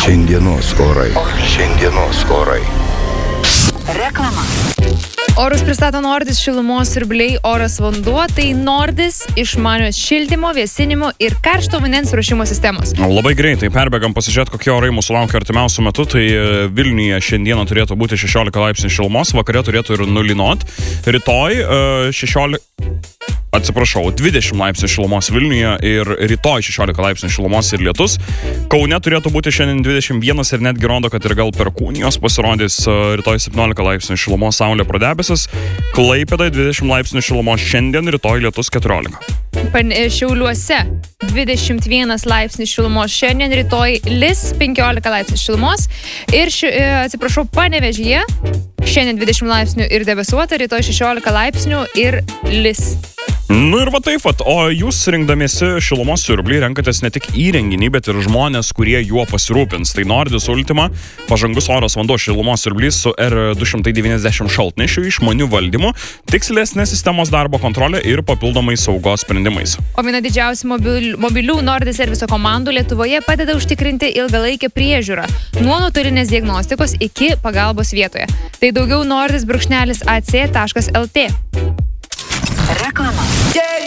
Šiandienos orai. Reklama. Orus pristato Nordis šilumos siurbliai Oras vanduo, tai Nordis išmanios šildymo, vėsinimo ir karšto vandens ruošimo sistemos. Labai greitai perbėgam pasižiūrėti, kokie orai mūsų laukia artimiausiu metu. Tai Vilniuje šiandieną turėtų būti 16 laipsnių šilumos, vakare turėtų ir nulynot. Rytoj 20 laipsnių šilumos Vilniuje ir rytoj 16 laipsnių šilumos ir lietus. Kaune turėtų būti šiandien 21 ir netgi rodo, kad ir gal Perkūnijos pasirodys rytoj 17 laipsnių šilumos, saulė pro debesis. Klaipėdai 20 laipsnių šilumos šiandien, rytoj lietus 14. Šiauliuose 21 laipsnis šilumos šiandien, rytoj lis 15 laipsnių šilumos ir Panevėžyje šiandien 20 laipsnių ir debesuota, rytoj 16 laipsnių ir lis. Nu ir va taip, o jūs rinkdamiesi šilumos siurblį renkatės ne tik įrenginį, bet ir žmonės, kurie juo pasirūpins. Tai Nordis Ultima, pažangus Oras vanduo šilumos siurblys su R290 šaltnešiu, išmaniu valdymu, tikslesnė sistemos darbo kontrolė ir papildomai saugos sprendimais. O viena didžiausių mobilių Nordis serviso komandų Lietuvoje padeda užtikrinti ilgalaikę priežiūrą nuo nuotolinės diagnostikos iki pagalbos vietoje. Tai daugiau nordis-ac.lt. Reklama.